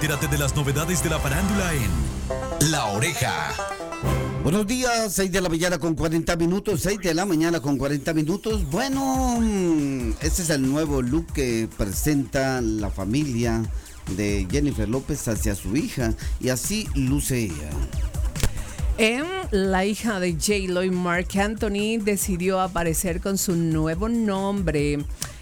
Entérate de las novedades de la farándula en La Oreja. Buenos días, 6 de la mañana con 40 minutos, 6 de la mañana con 40 minutos. Bueno, este es el nuevo look que presenta la familia de Jennifer López hacia su hija, y así luce ella. La hija de J-Lo y Marc Anthony decidió aparecer con su nuevo nombre.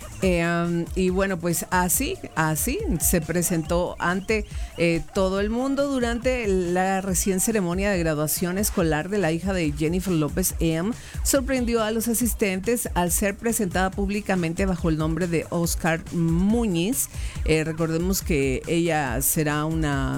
Y bueno, pues así se presentó ante todo el mundo durante la recién ceremonia de graduación escolar de la hija de Jennifer López. Sorprendió a los asistentes al ser presentada públicamente bajo el nombre de Oscar Muñiz. Recordemos que ella será una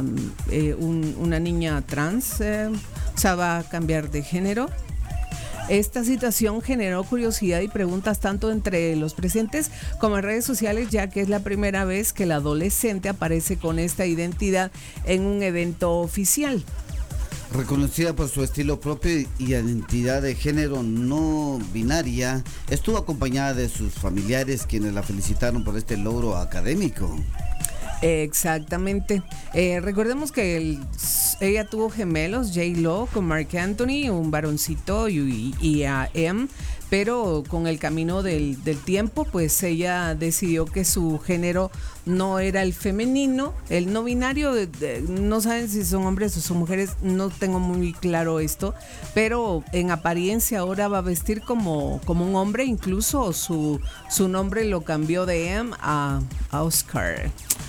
niña trans, o sea, va a cambiar de género. Esta situación generó curiosidad y preguntas tanto entre los presentes como en redes sociales, ya que es la primera vez que la adolescente aparece con esta identidad en un evento oficial. Reconocida por su estilo propio y identidad de género no binaria, estuvo acompañada de sus familiares, quienes la felicitaron por este logro académico. Exactamente. Recordemos que ella tuvo gemelos, J-Lo con Marc Anthony, un varoncito y a M, pero con el camino del tiempo, pues ella decidió que su género no era el femenino, el no binario, no saben si son hombres o son mujeres, no tengo muy claro esto, pero en apariencia ahora va a vestir como un hombre, incluso su nombre lo cambió de M a Oscar.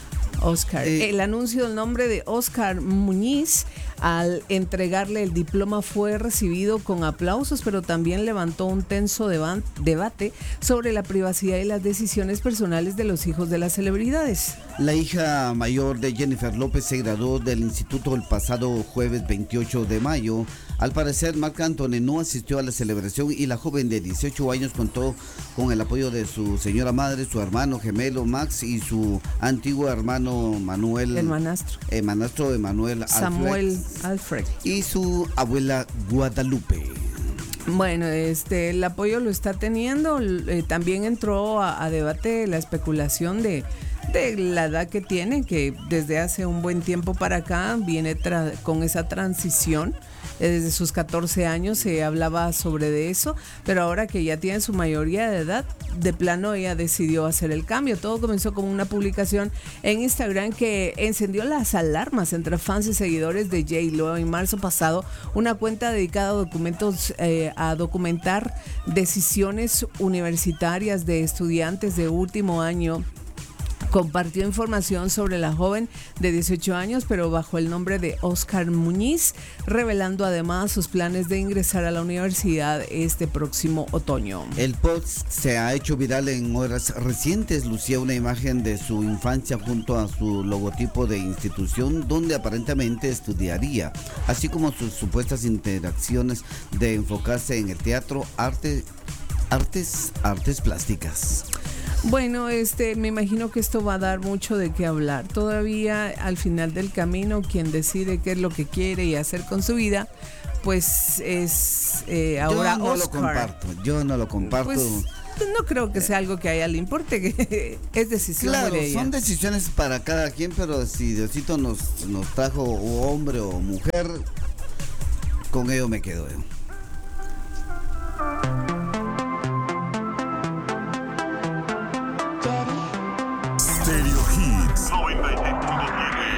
El anuncio del nombre de Oscar Muñiz al entregarle el diploma fue recibido con aplausos, pero también levantó un tenso debate sobre la privacidad y las decisiones personales de los hijos de las celebridades. La hija mayor de Jennifer López se graduó del instituto el pasado jueves 28 de mayo. Al parecer, Marc Anthony no asistió a la celebración y la joven de 18 años contó con el apoyo de su señora madre, su hermano gemelo Max y su antiguo hermano Manuel. El manastro. El manastro de Manuel Samuel Alfred. Y su abuela Guadalupe. Bueno, el apoyo lo está teniendo. También entró a debate la especulación de la edad que tiene, que desde hace un buen tiempo para acá viene con esa transición. Desde sus 14 años se hablaba sobre eso, pero ahora que ya tiene su mayoría de edad, de plano ella decidió hacer el cambio. Todo comenzó con una publicación en Instagram que encendió las alarmas entre fans y seguidores de J-Lo. En marzo pasado, una cuenta dedicada a documentar decisiones universitarias de estudiantes de último año compartió información sobre la joven de 18 años, pero bajo el nombre de Oscar Muñiz, revelando además sus planes de ingresar a la universidad este próximo otoño. El post se ha hecho viral en horas recientes. Lucía una imagen de su infancia junto a su logotipo de institución donde aparentemente estudiaría, así como sus supuestas interacciones de enfocarse en el teatro, artes plásticas. Bueno, me imagino que esto va a dar mucho de qué hablar. Todavía al final del camino, quien decide qué es lo que quiere y hacer con su vida, pues es ahora Oscar. Yo no lo comparto. Pues, no creo que sea algo que a ella le importe, que es decisión de ella. Son decisiones para cada quien, pero si Diosito nos trajo o hombre o mujer, con ello me quedo yo.